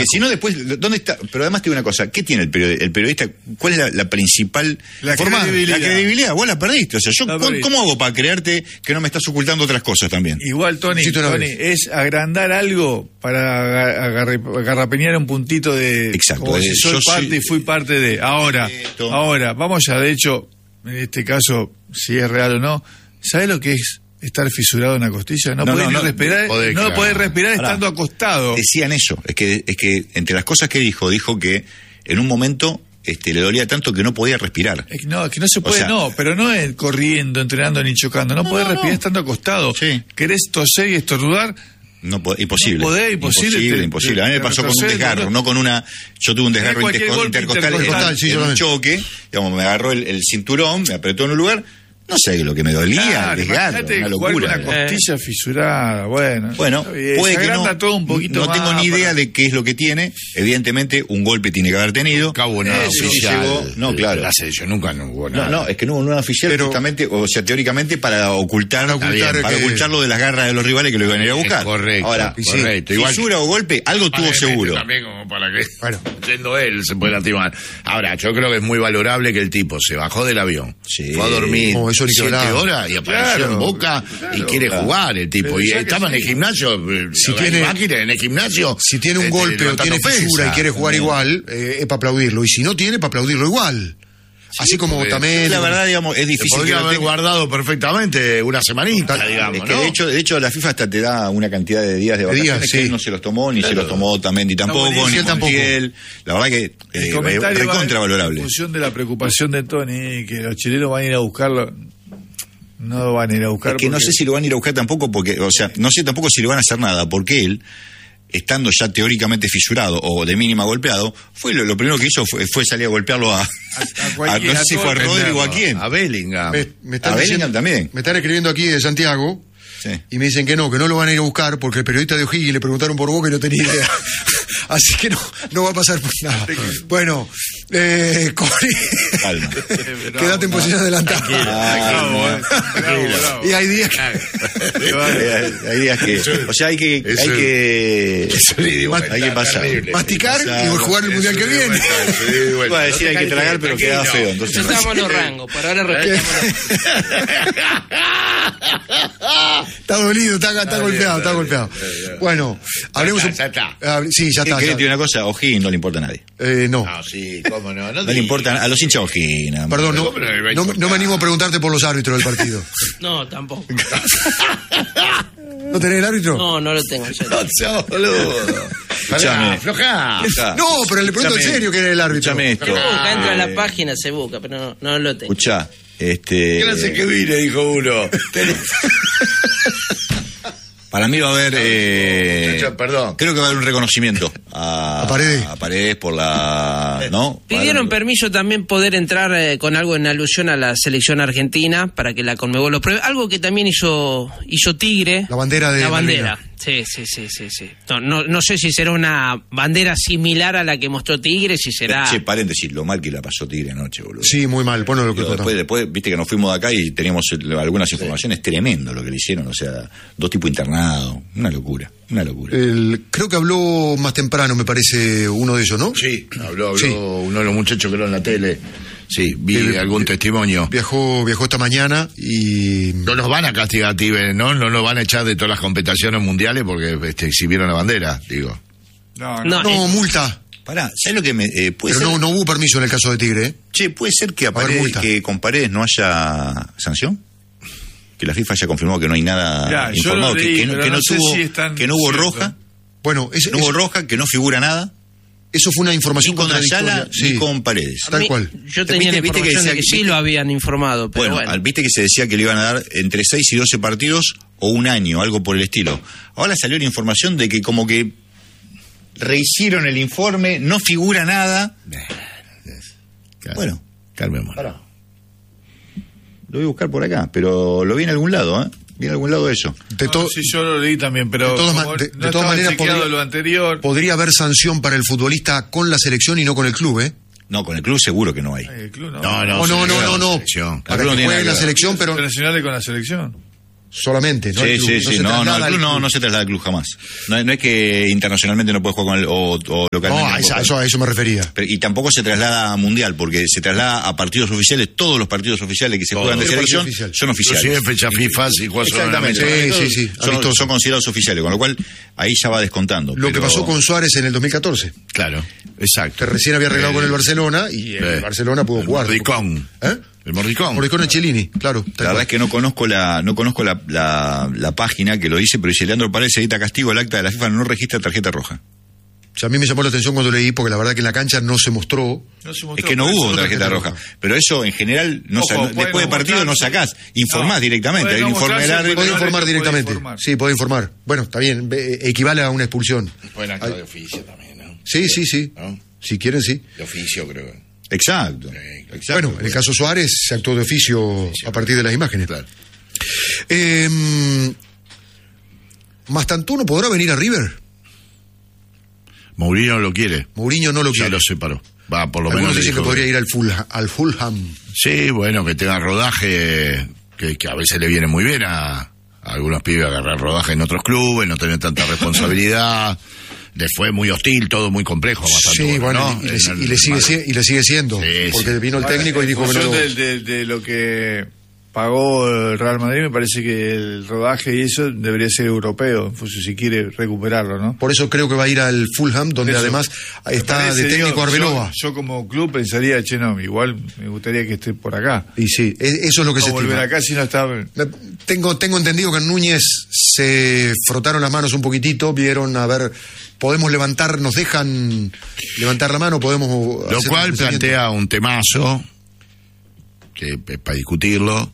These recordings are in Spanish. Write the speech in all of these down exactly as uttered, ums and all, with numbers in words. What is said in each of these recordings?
Porque si no, después, ¿dónde está? Pero además te digo una cosa, ¿qué tiene el periodista? El periodista ¿cuál es la, la principal la forma? Credibilidad. La credibilidad, vos la perdiste. O sea, yo, La ¿cómo, perdiste. ¿cómo hago para creerte que no me estás ocultando otras cosas también? Igual, Tony, Sí, tú una Tony vez. es agrandar algo para agar- agar- agarrapeñar un puntito de... Exacto, Como eh, si soy yo parte soy- y fui parte de... Ahora, Esto. ahora, vamos ya, de hecho, en este caso, si es real o no, ¿sabes lo que es estar fisurado en la costilla? No, No, podés no, ni no, respirar, podés, no claro. podés respirar Pará. estando acostado. Decían eso, es que, es que entre las cosas que dijo, dijo que en un momento este, le dolía tanto que no podía respirar. Es que no, es que no se puede, sea- no, pero no es corriendo, entrenando ni chocando. No, No, podés no, respirar no. estando acostado. Sí. ¿Querés toser y estornudar? No po- imposible. No podés, imposible, Imposible, te- imposible. A mí me te pasó con un retrocede, desgarro, no- no con una... Yo tuve un desgarro cualquier interco- golpe intercostal, intercostal, en- sí, en yo un también. choque, digamos, me agarró el, el cinturón, me apretó en un lugar, no sé lo que me dolía, Claro, el desgarro, imagínate una jugar con locura. una costilla fisurada, bueno. Bueno, está bien, puede se que no, agranda todo un poquito no más tengo ni idea para- de qué es lo que tiene, evidentemente un golpe tiene que haber tenido. Cabo nada Eso oficial. llegó- no, claro. La selección nunca no hubo No, nada. no, es que no hubo una oficial Pero- justamente, o sea, teóricamente para ocultar, Para ocultar para que- ocultarlo de las garras de los rivales que lo iban a ir a buscar. Es correcto, Ahora, y sí, correcto. Igual- fisura o golpe, algo tuvo Obviamente, seguro. También como para que, Bueno. yendo él, se puede lastimar. Ahora, yo creo que es muy valorable que el tipo se bajó del avión, Sí. fue a dormir Oh, eso ni que siete hablar. horas y apareció Claro, en Boca y quiere claro. jugar el tipo. Pero Y ya que estaba en el sí. gimnasio, eh, Si hay tiene- máquinas en el gimnasio. Si tiene un este, golpe o levantando tiene fisura pesa. y quiere jugar también. igual, eh, es para aplaudirlo. Y si no tiene, para aplaudirlo igual. Así como porque- también... La verdad, digamos, es Se difícil que podría lo haber tenga. guardado perfectamente una semanita, digamos, Es que ¿no? de hecho, de hecho la FIFA hasta te da una cantidad de días de De días, vacaciones que sí. él no se los tomó, ni se los tomó Otamendi tampoco, buenísimo, ni él tampoco. Montiel. La verdad que El eh, comentario es va recontra en valorable. función de la preocupación de Tony, que los chilenos van a ir a buscarlo. No lo van a ir a buscar. Es que no porque- sé si lo van a ir a buscar tampoco porque, o sea, no sé tampoco si le van a hacer nada, porque él, estando ya teóricamente fisurado o de mínima golpeado, fue lo, lo primero que hizo fue, fue salir a golpearlo a, a, cualquiera, no sé si a fue a todo Rodri o a quién. A Bellingham. Me, me están A Bellingham diciendo- también. Me están escribiendo aquí de Santiago Sí. y me dicen que no, que no lo van a ir a buscar porque el periodista de O'Higgins le preguntaron por vos que no tenía idea. Así que no, no va a pasar por nada. Bueno, eh, Cori, Calma. quédate en posición adelantada. Bravo, eh. Bravo, bravo. Y hay días que... hay, hay días que, o sea, hay que, hay Eso- que, Eso es ida y vuelta, hay que pasar. terrible. masticar Pasar. y jugar el mundial que Eso es ida y viene. vuelta, eso es ida y vuelta. Iba a decir No hay te que tragar, calientes, pero queda tranquilo. feo, entonces. Ya estamos los rangos, por ahora respetamos. Está dolido, está, está Está golpeado, bien, está está golpeado. bien, ya, ya. Bueno, hablemos... Ya un- está, ya está. hable- Sí, ya ¿Qué está. querés ya. decir una cosa? A O'Higgins no le importa a nadie. Eh, no. No, sí, cómo no. No, No le importa a los hinchas O'Higgins. nada más. Perdón, no, ¿Cómo no le va a no, importar? no me animo a preguntarte por los árbitros del partido. No, tampoco. ¿No tenés el árbitro? No, no lo tengo. ya. No seas boludo. Escuchame. Aflojá. Escuchá. No, pero le pregunto en Escuchame. serio quién es el árbitro. Escuchame Se esto. busca, entra a la Eh, página, se busca, pero no, no lo tengo. Escuchá, este... ¿Qué clase que vine? Dijo uno. Para mí va a haber... eh, Muchacho, perdón. Creo que va a haber un reconocimiento a, A Paredes. a Paredes por la... ¿no? Pidieron Para- permiso también poder entrar eh, con algo en alusión a la selección argentina para que la Conmebol lo pruebe. Algo que también hizo hizo Tigre. La bandera de La bandera. Malvinas. Sí, sí, sí, sí, sí. No, no, no sé si será una bandera similar a la que mostró Tigre, si será... Che, paréntesis, lo mal que la pasó Tigre anoche, boludo. Sí, muy mal. Bueno, lo que Digo, después, contamos. después, viste que nos fuimos de acá y teníamos el- algunas informaciones, tremendo lo que le hicieron, o sea, dos tipos internados, una locura, una locura. El- creo que habló más temprano, me parece, uno de ellos, ¿no? Sí, habló, habló Sí. uno de los muchachos que lo en la tele. Sí, vi Eh, algún eh, testimonio. Viajó, viajó esta mañana y... No nos van a castigar, Tibe, ¿no? No nos van a echar de todas las competiciones mundiales porque este, exhibieron la bandera, digo. No, No, no. No, eh, multa. Pará, ¿sabes lo que me... eh, puede Pero ser, no, no hubo permiso en el caso de Tigre, ¿eh? Che, ¿puede ser que, a Va a haber Paredes- multa. que con Paredes no haya sanción? Que la FIFA haya confirmado que no hay nada Mirá, yo informado, lo que, leí, que no, pero que no no sé tuvo, si es tan que no hubo cierto. roja, Bueno, ese- no hubo eso, roja, que no figura nada, eso fue una información ni con contradictoria. Ayala Sí. ni con Paredes. a tal mí- cual. Yo tenía ¿Viste- la viste que información de decía- que sí viste- lo habían informado, pero Bueno, bueno. al- viste que se decía que le iban a dar entre seis y doce partidos o un año, algo por el estilo. Ahora salió la información de que como que rehicieron el informe, no figura nada. Bueno, Calmémonos. lo voy a buscar por acá, pero lo vi en algún lado, ¿eh? Vi en algún lado eso. De, No, to- sí, yo lo leí también, pero de todas como ma- de- de no todas estaba maneras chequeado podría- lo anterior. podría haber sanción para el futbolista con la selección y no con el club, ¿eh? No, con el club seguro que no hay. Ay, el club no. No, no, No, no, no, no, no. selección. Para Club no que tiene juegue en nada la que ver. selección, pero... Internacionales con la selección. solamente, ¿no? Sí, el club, sí, no sí, se no, no, traslada el club al no, club. no se traslada al club jamás. No, no es que internacionalmente no puede jugar con el, o, o localmente. No, no a, esa- puede eso, jugar. a eso me refería. Pero- y tampoco se traslada a mundial, porque se traslada a partidos oficiales. Todos los partidos oficiales que se Todos. juegan de Todo partido selección oficial. son oficiales. Inclusive fecha FIFA si juega Exactamente. solamente. Sí, sí, sí, Son, amistoso. son considerados oficiales, con lo cual ahí ya va descontando. Lo que pero- pasó con Suárez en el dos mil catorce, Claro, exacto. que recién había arreglado Eh, con el Barcelona y el eh, Barcelona pudo el jugar. Mordicón. ¿Eh? El Mordicón. Mordicón Cellini, claro. La verdad es que no conozco la no conozco la, la, la página que lo dice, pero dice Leandro Paredes edita castigo, el acta de la FIFA no registra tarjeta roja. O sea, a mí me llamó la atención cuando leí, porque la verdad que en la cancha no se mostró. No se mostró, Es que no por eso hubo no tarjeta tarjeta roja. roja. Pero eso en general, no Ojo, sa- no- puede después de no partido no mostrarse. sacás, informás No, directamente. puede Hay no un informe del mostrarse, árbitro. Puede no, informar puede directamente. informar. Sí, puede informar. Bueno, está bien, ve- equivale a una expulsión. Buen acto Ay. de oficio también, ¿no? Sí, sí, sí. ¿No? Si quieren, sí. De oficio, creo. Exacto. Sí, exacto. Bueno, en el caso Suárez se actuó de oficio a partir de las imágenes. Claro. Eh, ¿Mastantuono podrá venir a River? Mourinho lo quiere. Mourinho no lo Ya quiere. lo separó. Va, por lo Algunos menos. le dicen que dijo podría ir al, Fulham, al Fulham. Sí, bueno, que tenga rodaje, que, que a veces le viene muy bien a, a algunos pibes agarrar rodaje en otros clubes, no tener tanta responsabilidad. Le fue muy hostil, todo muy complejo. Bastante Sí, bueno, ¿no? y, le, En el- y le sigue, si- y le sigue siendo. Sí, porque sí. vino el técnico y dijo que no. En función de, de- de lo que pagó el Real Madrid, me parece que el rodaje y eso debería ser europeo, pues, si quiere recuperarlo, ¿no? Por eso creo que va a ir al Fulham, donde Eso. además Me está parece, de técnico digo, Arbeloa. Yo, yo como club pensaría, che, no, igual me gustaría que esté por acá. Y sí, e- eso es lo que No se volver estima. acá si no está... Tengo, tengo entendido que en Núñez se frotaron las manos un poquitito, vieron, a ver, podemos levantar, nos dejan levantar la mano, podemos... Lo hacer cual un ofrecimiento. plantea un temazo, que es para discutirlo,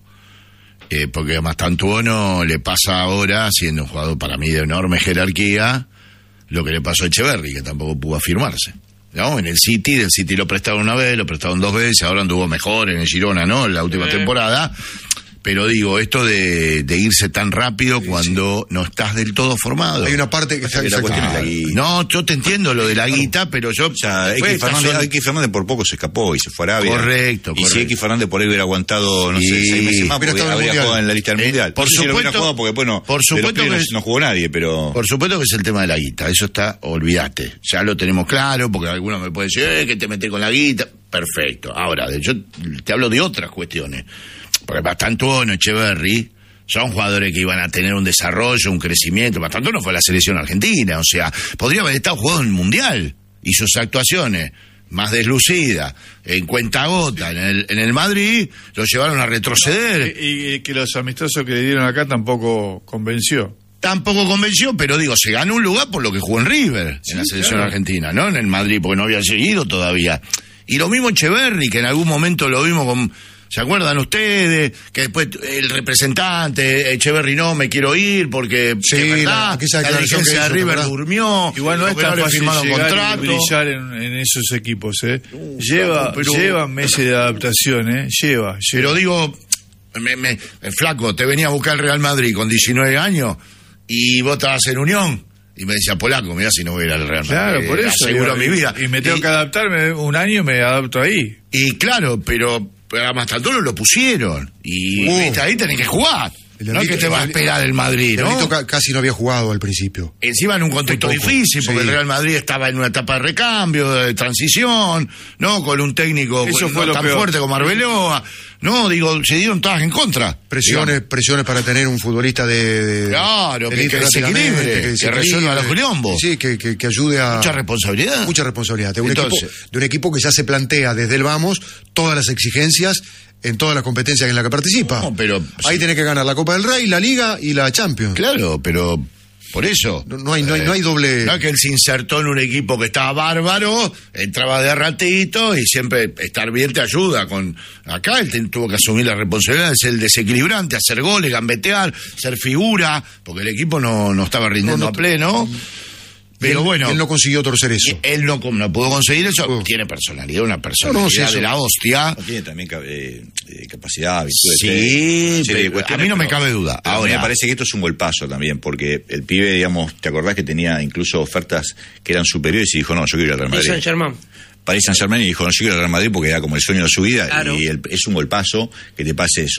eh, porque a Mastantuono le pasa ahora, siendo un jugador para mí de enorme jerarquía, lo que le pasó a Echeverri, que tampoco pudo afirmarse. ¿No? En el City, del City lo prestaron una vez, lo prestaron dos veces, ahora anduvo mejor en el Girona, ¿no? En la última temporada. Pero digo, esto de, de irse tan rápido cuando no estás del todo formado. Hay una parte que está... que la cuestión es la exactamente. guita. No, yo te entiendo lo de la guita, pero yo... O sea, después X estas Fernández, son- X Fernández por poco se escapó y se fue a Arabia. Correcto, Y si correcto. X Fernández por ahí hubiera aguantado, no Sí. sé, seis meses más, Hubiera porque estado en el habría Mundial. jugado en la lista del Eh, Mundial. por No sé si lo hubiera supuesto- jugado porque, bueno, por de los supuesto pibes que- no, no jugó nadie, pero... Por supuesto que es el tema de la guita, eso está, olvídate, ya lo tenemos claro, porque algunos me pueden decir, eh, que te metes con la guita, perfecto. Ahora, de- yo te hablo de otras cuestiones, porque Mastantuono, Echeverri, son jugadores que iban a tener un desarrollo, un crecimiento. Mastantuono fue a la selección argentina, o sea, podría haber estado jugando en el Mundial, y sus actuaciones más deslucidas, en cuentagota, en el, en el Madrid, lo llevaron a retroceder. Y, y que los amistosos que le dieron acá tampoco convenció. Tampoco convenció, pero digo, se ganó un lugar por lo que jugó en River, en la selección argentina, ¿no? En el Madrid, porque no había seguido todavía. Y lo mismo Echeverri, que en algún momento lo vimos con... ¿Se acuerdan ustedes? Que después el representante, Echeverri, no, me quiero ir porque... Sí, es verdad, la- aquella la declaración dirigencia que de hizo, River ¿verdad? durmió. Igual no es porque tan le fácil firmaron llegar contrato. y brillar en, en esos equipos, ¿eh? lleva, pero- lleva meses de adaptación, ¿eh? Lleva, Pero lleva. digo, me, me, eh, flaco, te venía a buscar el Real Madrid con diecinueve años y vos estabas en Unión. Y me decía, polaco, mirá si no voy a ir al Real Madrid. Claro, por eso. Aseguro digo, mi vida. Y me tengo Y- que adaptarme un año y me adapto ahí. Y claro, pero, pero a Mastantuono lo pusieron. Y Uh. viste, ahí tenés que jugar. El No es que Leandrito- te va a esperar el Madrid, Leandrito ¿no? ca- casi no había jugado al principio. Encima en un contexto Muy poco, difícil, porque sí. el Real Madrid estaba en una etapa de recambio, de transición, ¿no? Con un técnico Eso no fue lo tan peor. fuerte como Arbeloa. No, digo, se dieron todas en contra. Presiones, presiones para tener un futbolista de... de- Claro, de que- que rápidamente, desequilibre, que desequilibre. resuelva los quilombos. Sí, que, que, que ayude a... Mucha responsabilidad. Mucha responsabilidad. De un, Entonces- equipo, de un equipo que ya se plantea desde el vamos todas las exigencias en todas las competencias en las que participa. No, pero- Ahí tenés que ganar la Copa del Rey, la Liga y la Champions. Claro, pero por eso. No, no hay, no, hay, no hay doble... No es que él se insertó en un equipo que estaba bárbaro, entraba de ratito y siempre estar bien te ayuda. Con Acá él te- tuvo que asumir la responsabilidad de ser el desequilibrante, hacer goles, gambetear, ser figura, porque el equipo no, no estaba rindiendo No, no- a pleno. Pero él, bueno, Él no consiguió torcer eso. él no, no pudo conseguir eso. Uh. Tiene personalidad, una personalidad No, no, sí, eso- de la hostia. No tiene también ca- eh, eh, capacidad, virtudes. Sí, eh, una serie de pero cuestiones, a mí no me pero- cabe duda. pero a mí Ahora- me parece que esto es un golpazo también, porque el pibe, digamos, ¿te acordás que tenía incluso ofertas que eran superiores y dijo, no, yo quiero ir al Real Y Madrid? Saint Germain. Paris Saint Germain y dijo, no, yo quiero ir al Real Madrid porque era como el sueño de su vida. Claro. Y el- es un golpazo que te pase eso.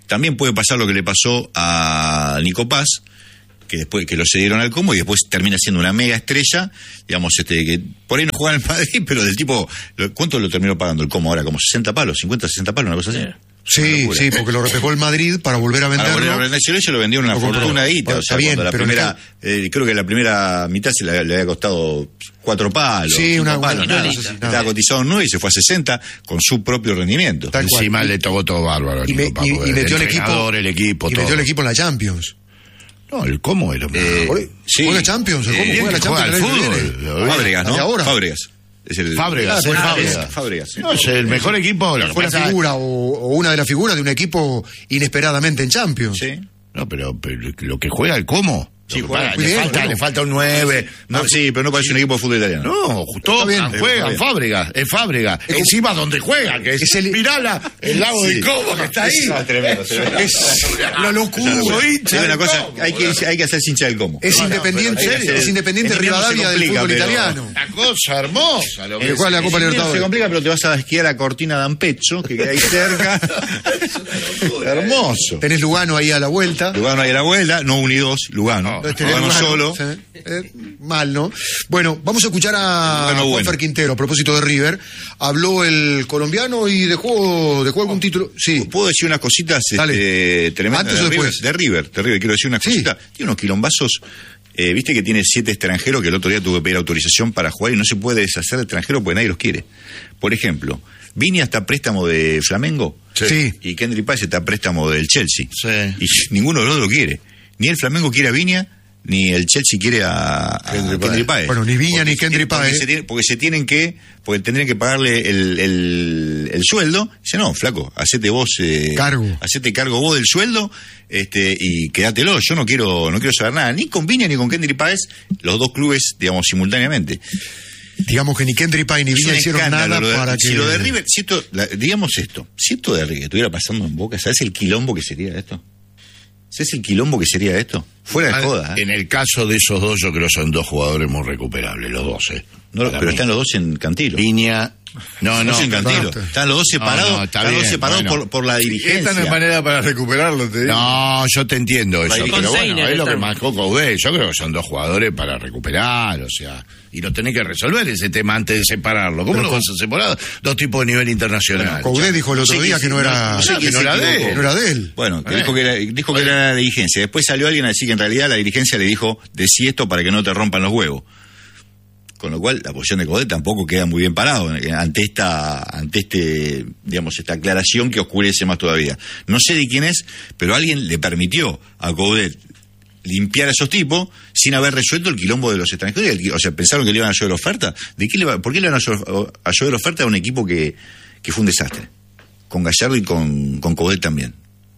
también puede pasar lo que le pasó a Nico Paz, que después que lo cedieron al Como y después termina siendo una mega estrella, digamos, este que por ahí no juega en el Madrid, pero del tipo, ¿cuánto lo terminó pagando el Como ahora? ¿Como sesenta palos, cincuenta, sesenta palos, una cosa así? Sí, sí, porque lo repejó el Madrid para volver a venderlo. Para volver a vender, se lo vendieron una fortuna ahí, o sea, bien, la primera, eh, creo que la primera mitad se le, le había costado cuatro palos, sí, una, palos, una, nada, una, nada. Estaba cotizado en nueve y se fue a sesenta con su propio rendimiento. Tal Encima cual. Le tocó todo bárbaro. Y, me, y, y metió el equipo, el equipo, y todo. metió el equipo en la Champions. No, el Como era. Eh, sí. Juega Champions, el Como eh, juega la Champions. Juega el fútbol. Fábregas, ¿no? Ahora. Fábregas. Es el Fábregas, ah, Fábregas. Fábregas. No, es el mejor equipo. Fue la figura o, o una de las figuras de un equipo inesperadamente en Champions. Sí. No, pero, pero lo que juega el Como. Sí, juega, juega, le, bien, falta, bueno. le falta un nueve. No, no, sí, pero no parece un equipo de fútbol italiano. No, todos bien, juegan Fábregas, es Fábregas. Es Encima donde juega, que es, es el Pirala, el lago sí. del Como que está ahí. Es tremendo, tremendo. Es la locura. Es una cosa, hay que, hay que hacer hincha del Como. Es No, no, independiente, pero, es independiente en invierno Rivadavia se del complica, fútbol pero- italiano. Una cosa hermosa. Lo que Que juega la es. Copa Se Libertadores. complica, pero te vas a esquiar a Cortina d'Ampezzo, que queda ahí cerca. Hermoso. Tenés Lugano ahí a la vuelta. Lugano ahí a la vuelta, no unidos, Lugano. Entonces tenés Lugano Lugano, solo. sí. Eh, mal, ¿no? Bueno, vamos a escuchar a Lugano bueno. Juanfer Quintero a propósito de River. Habló el colombiano y dejó, dejó algún título. Sí. ¿Puedo decir unas cositas este, tremendas ¿Antes o de River? después? De River, de River, quiero decir unas Sí. cositas. Tiene unos quilombazos. Eh, Viste que tiene siete extranjeros que el otro día tuvo que pedir autorización para jugar y no se puede deshacer de extranjeros porque nadie los quiere. Por ejemplo, Viña está a préstamo de Flamengo. Sí. Y Kendrick Páez está a préstamo del Chelsea. Sí. Y ninguno de los dos lo quiere. Ni el Flamengo quiere a Viña, ni el Chelsea quiere a, a Kendrick Kendrick Páez. Bueno, ni Viña Porque ni se Kendrick tiene- porque Páez. se tiene- Porque se tienen que, porque tendrían que pagarle el, el, el sueldo. Dice, no, flaco, hacete vos, eh, Cargo. hacete cargo vos del sueldo, este, y quédatelo. Yo no quiero, no quiero saber nada, ni con Viña ni con Kendrick Páez, los dos clubes, digamos, simultáneamente. Digamos que ni Kendrick Páez ni Es Viña un hicieron escándalo nada lo de- para si que... lo de River, si esto, la- digamos esto, si esto de River estuviera pasando en Boca, ¿sabes el quilombo que sería esto? ¿Sabes el quilombo que sería esto? Fuera de joda, ¿eh? En el caso de esos dos, yo creo que son dos jugadores muy recuperables, los dos, ¿eh? No, Para pero mí. están los dos en Cantilo. Viña. No, No, no. en Cantilo. basta. Están los dos separados, No, no, está están los dos bien, separados bueno. por, por la dirigencia. Esta no es manera para recuperarlo, te digo. No, yo te entiendo eso, Con pero bueno, Seiner es lo que están. marcó Coudet. Yo creo que son dos jugadores para recuperar, o sea, y lo tenés que resolver ese tema antes de separarlo. ¿Cómo Pero lo con- vas a separar? Dos tipos de nivel internacional. Coudet dijo el otro No sé día quién que no se- era, no sé que quién no se era de equivocó. él. no era de él. Bueno, que Eh. dijo que era, dijo que era la dirigencia. Después salió alguien a decir que en realidad la dirigencia le dijo, decí esto para que no te rompan los huevos. Con lo cual, la posición de Coudet tampoco queda muy bien parado eh, ante esta, ante este, digamos, esta aclaración que oscurece más todavía. No sé de quién es, pero alguien le permitió a Coudet limpiar a esos tipos sin haber resuelto el quilombo de los extranjeros. O sea, pensaron que le iban a llover oferta. ¿De qué le va, ¿Por qué le van a llover, a llover oferta a un equipo que, que fue un desastre? Con Gallardo y con, con Coudet también.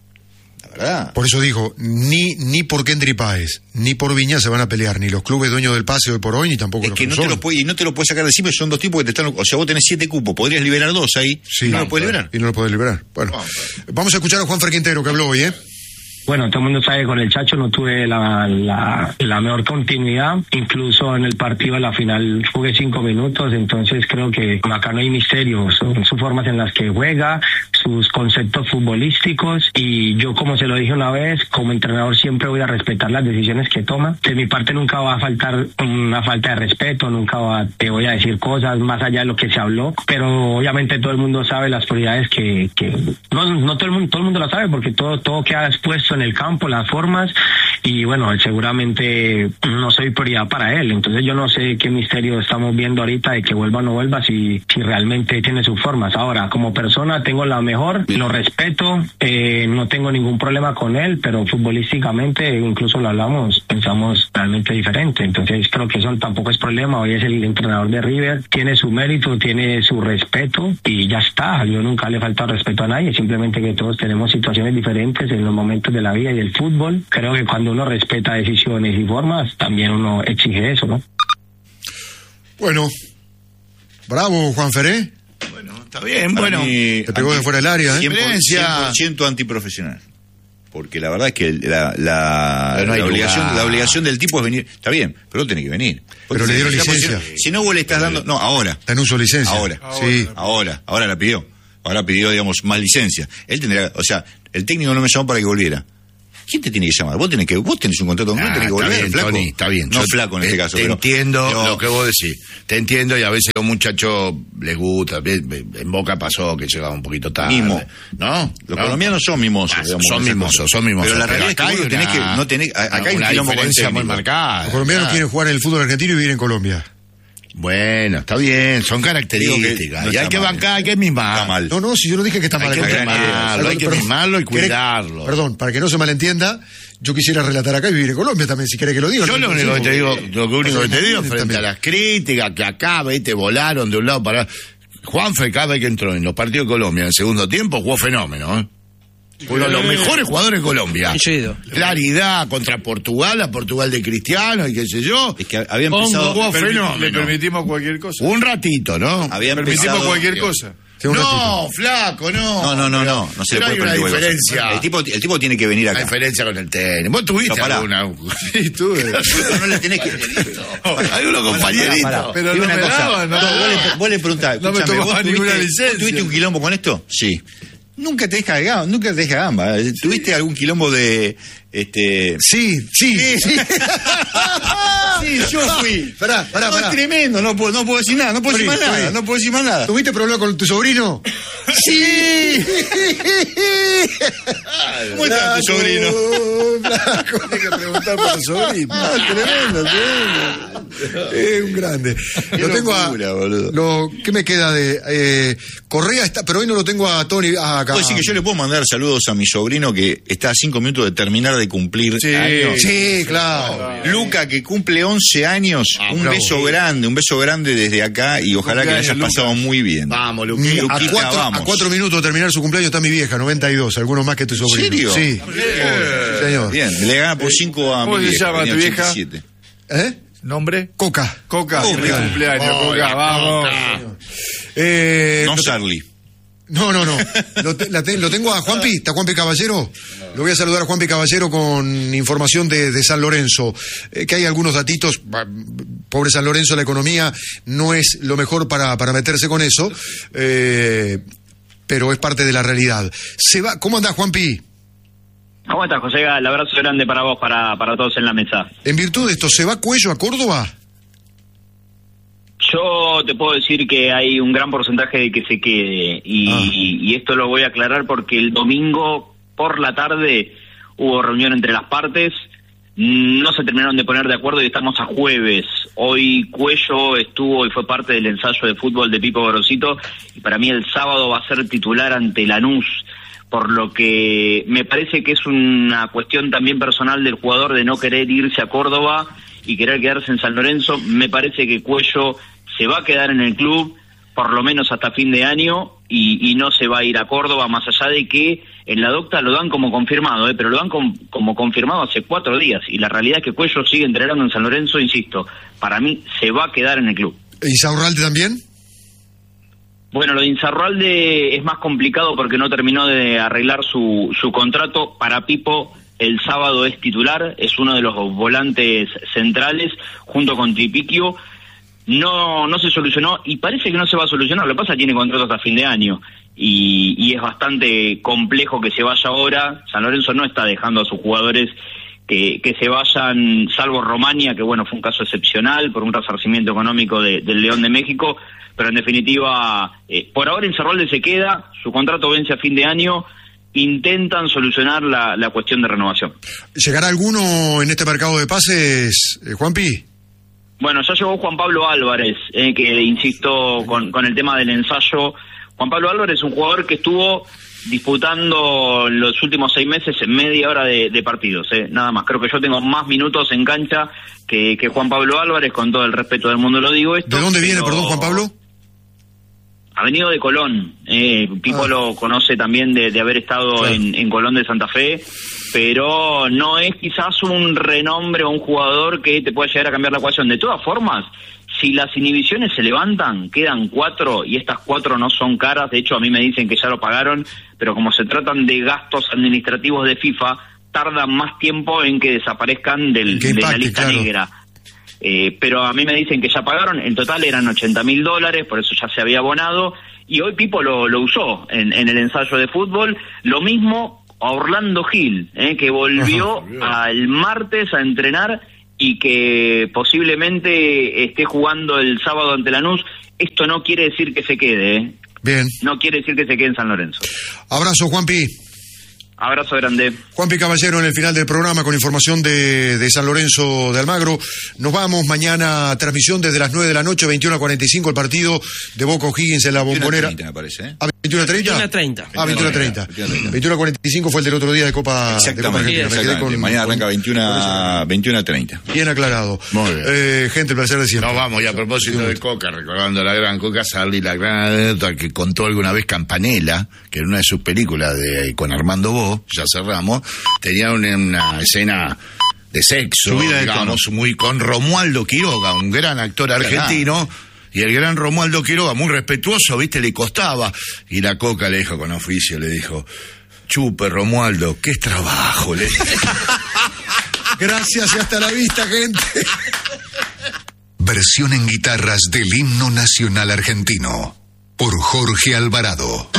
La verdad. Por eso dijo, ni ni por Kendrick Páez, ni por Viña se van a pelear, ni los clubes dueños del pase hoy por hoy, ni tampoco Es los que que no son. te lo puede, y no te lo puedes sacar de encima, son dos tipos que te están. O sea, vos tenés siete cupos, podrías liberar dos ahí. Sí, no lo puedes liberar. Y no lo puedes liberar. Bueno, vamos a escuchar a Juanfer Quintero que habló hoy, ¿eh? Bueno, todo el mundo sabe que con el Chacho no tuve la, la, la mejor continuidad, incluso en el partido a la final jugué cinco minutos, entonces creo que acá no hay misterio, son sus formas en las que juega, sus conceptos futbolísticos, y yo, como se lo dije una vez, como entrenador siempre voy a respetar las decisiones que toma. De mi parte nunca va a faltar una falta de respeto, nunca va, te voy a decir cosas más allá de lo que se habló, pero obviamente todo el mundo sabe las prioridades que, que no, no todo el mundo, todo el mundo lo sabe porque todo, todo queda expuesto en el campo, las formas, y bueno, seguramente no soy prioridad para él, entonces yo no sé qué misterio estamos viendo ahorita de que vuelva o no vuelva, si, si realmente tiene sus formas. Ahora, como persona tengo la mejor, lo respeto, eh, no tengo ningún problema con él, pero futbolísticamente, incluso lo hablamos, pensamos realmente diferente, entonces creo que eso tampoco es problema. Hoy es el entrenador de River, tiene su mérito, tiene su respeto, y ya está. Yo nunca le he faltado respeto a nadie, simplemente que todos tenemos situaciones diferentes en los momentos de la vida y el fútbol. Creo que cuando uno respeta decisiones y formas, también uno exige eso, ¿no? Bueno, bravo, Juanfer, ¿eh? Bueno, está bien, Para bueno. mí, Te pegó de fuera del área, ¿eh? cien por ciento, Diferencia. cien por ciento antiprofesional. Porque la verdad es que la, la, Pero no hay la obligación, lugar. la obligación del tipo es venir. Está bien, pero no tiene que venir. Pero le dieron Si- licencia. Si no vos le estás dando. No, ahora. Está en uso de licencia. Ahora. Sí. Ahora. Ahora la pidió. Ahora pidió, digamos, más licencia. Él tendría, o sea, el técnico no me llamó para que volviera. ¿Quién te tiene que llamar? Vos tenés que, vos tenés un contrato con él, Ah, tenés que está volver, bien, flaco. Tony, está bien. No Yo flaco en te, este caso. Te pero, entiendo pero, lo que vos decís. Te entiendo y a veces a un muchacho les gusta. En Boca pasó que llegaba un poquito tarde. Mimo. ¿No? Los ¿No? colombianos son mimosos. Ah, digamos, son en esas mimosos, cosas. son mimosos. Pero la realidad acá es que vos hay tenés que, una- no tenés, acá hay un una quilombo con el diferencia muy técnico. marcada. Los colombianos Ah. quieren jugar en el fútbol argentino y vivir en Colombia. Bueno, está bien, son Digo características. que no y hay está que mal. bancar, hay que mimar. Está mal. No, no, si yo no dije que está Hay mal. que al contrario. mimarlo, hay que Perdón, mimarlo y ¿querés- cuidarlo. Perdón, para que no se malentienda, yo quisiera relatar acá y vivir en Colombia también, si querés que lo diga. Yo lo único que te digo, lo único que te digo frente También. a las críticas que acá, viste, volaron de un lado para Juanfe, cada vez que entró en los partidos de Colombia en el segundo tiempo, jugó fenómeno, ¿eh? Uno de los mejores jugadores de Colombia. Coincido. Claridad contra Portugal, a Portugal de Cristiano y qué sé yo. Es que había Hongo, empezado, jugó Permi- fenómeno. Le permitimos cualquier cosa. Un ratito, ¿no? había Permitimos empezado, cualquier cosa. Sí, un No, flaco, no. No, no, no, no, no se le Pero puede hay una permitir cualquier cosa. diferencia. El tipo, el tipo tiene que venir Hay acá. diferencia con el tenis. ¿Vos tuviste No, pará. alguna? Sí, tuve. Pero no le tenés que... Algunos compañeritos. Pará, Pero digo no una me cosa. daban, no. Vos le, vos le preguntás, No me escúchame, tomaba ¿vos ninguna tuviste- licencia. ¿vos ¿Tuviste un quilombo con esto? Sí. Nunca te deja gamba, nunca te deja gamba. ¿Tuviste algún quilombo de este Sí, sí, sí. Sí, yo fui. Pará, pará, No, pará. es tremendo, no puedo, no puedo decir nada, no puedo decir Tony, más nada, Tony. no puedo decir más nada. ¿Tuviste problema con tu sobrino? Sí. ¿Cómo está tu sobrino? Flaco, hay que preguntar por el sobrino. Ah, tremendo, tremendo. Es un grande. Lo tengo a. locura, boludo. Lo, ¿Qué me queda de. Eh, Correa está, pero hoy no lo tengo a Tony. A, acá. Puedo decir que yo le puedo mandar saludos a mi sobrino que está a cinco minutos de terminar de cumplir Sí. años. Sí, claro. Luca, que cumple once años, Ah, un bravo. beso grande, un beso grande desde acá y ojalá que le hayas Cumpleaños, pasado muy bien. Vamos, Mm, Luquita. A Luquita, cuatro, a vamos. cuatro minutos de terminar su cumpleaños está mi vieja, noventa y dos, algunos más que tu sobrino. serio? Sí. Oh, señor. Bien, le gana por cinco a ¿Cómo mi se vieja, llama tenía tu vieja? ochenta y siete. ¿Eh? ¿Nombre? Coca. Coca. Coca. Feliz cumpleaños, Oh, Coca. la Vamos. Coca. Eh, No lo, Charlie. no, no, no. Lo, te- la te- lo tengo a Juanpi. ¿Está Juanpi Caballero? Lo voy a saludar a Juanpi Caballero con información de, de San Lorenzo. Eh, que hay algunos datitos. bah, Pobre San Lorenzo, la economía no es lo mejor para, para meterse con eso. Eh, pero es parte de la realidad. Se va. ¿Cómo andás, Juanpi? ¿Cómo estás, José? El abrazo grande para vos, para, para todos en la mesa. En virtud de esto, ¿se va Cuello a Córdoba? Yo te puedo decir que hay un gran porcentaje de que se quede y, Ah. y, y esto lo voy a aclarar porque el domingo por la tarde hubo reunión entre las partes, no se terminaron de poner de acuerdo y estamos a jueves. Hoy Cuello estuvo y fue parte del ensayo de fútbol de Pipo Gorosito y para mí el sábado va a ser titular ante Lanús, por lo que me parece que es una cuestión también personal del jugador de no querer irse a Córdoba y querer quedarse en San Lorenzo. Me parece que Cuello se va a quedar en el club por lo menos hasta fin de año y, y no se va a ir a Córdoba, más allá de que en la docta lo dan como confirmado, ¿eh? Pero lo dan com- como confirmado hace cuatro días y la realidad es que Cuello sigue entrenando en San Lorenzo, insisto, para mí se va a quedar en el club. ¿Y Saurralde también? Bueno, lo de Insaurralde es más complicado porque no terminó de arreglar su, su contrato. Para Pipo, el sábado es titular, es uno de los volantes centrales, junto con Tripiquio. No no se solucionó y parece que no se va a solucionar. Lo que pasa es que tiene contrato hasta fin de año y, y es bastante complejo que se vaya ahora. San Lorenzo no está dejando a sus jugadores que, que se vayan, salvo Romania, que bueno, fue un caso excepcional por un resarcimiento económico de, del León de México, pero en definitiva, eh, por ahora Insaurralde se queda, su contrato vence a fin de año, intentan solucionar la, la cuestión de renovación. ¿Llegará alguno en este mercado de pases, eh, Juanpi? Bueno, ya llegó Juan Pablo Álvarez, eh, que insisto con, con el tema del ensayo. Juan Pablo Álvarez es un jugador que estuvo disputando en los últimos seis meses media hora de, de partidos, eh, nada más. Creo que yo tengo más minutos en cancha que, que Juan Pablo Álvarez, con todo el respeto del mundo lo digo esto. ¿De dónde viene, pero perdón, Juan Pablo? Ha venido de Colón, eh, Pipo Ah. lo conoce también de, de haber estado Claro. en, en Colón de Santa Fe, pero no es quizás un renombre o un jugador que te pueda llegar a cambiar la ecuación. De todas formas, si las inhibiciones se levantan, quedan cuatro y estas cuatro no son caras, de hecho a mí me dicen que ya lo pagaron, pero como se tratan de gastos administrativos de FIFA, tardan más tiempo en que desaparezcan del, Que de la impacte, lista claro. negra. Eh, pero a mí me dicen que ya pagaron, en total eran ochenta mil dólares, por eso ya se había abonado, y hoy Pipo lo, lo usó en, en el ensayo de fútbol. Lo mismo a Orlando Gil, eh, que volvió Ajá, al martes a entrenar y que posiblemente esté jugando el sábado ante Lanús. Esto no quiere decir que se quede, ¿eh? Bien. No quiere decir que se quede en San Lorenzo. Abrazo, Juanpi. Abrazo grande. Juanpi Caballero en el final del programa con información de, de San Lorenzo de Almagro. Nos vamos mañana, transmisión desde las nueve de la noche, veintiuno a cuarenta y cinco, el partido de Boca O'Higgins en la Bombonera. veintiuno treinta me parece, ¿eh? ¿A veintiuno treinta? veintiuno treinta. Ah, veintiuno treinta. veintiuno a cuarenta y cinco fue el del otro día de Copa, de Copa Argentina. Me quedé con, mañana arranca con, veintiuno a treinta. Bien aclarado. Muy bien. Eh, gente, el placer de siempre. No, vamos, y a propósito de Coca, recordando a la gran Coca Sarli, la gran anécdota que contó alguna vez Campanella, que en una de sus películas de con Armando Bo, ya cerramos, tenía una, una escena de sexo, digamos, muy con Romualdo Quiroga, un gran actor argentino, y el gran Romualdo Quiroga, muy respetuoso, viste, le costaba, y la Coca le dijo con oficio, le dijo, chupe Romualdo, qué trabajo, le Gracias y hasta la vista, gente. Versión en guitarras del himno nacional argentino por Jorge Alvarado.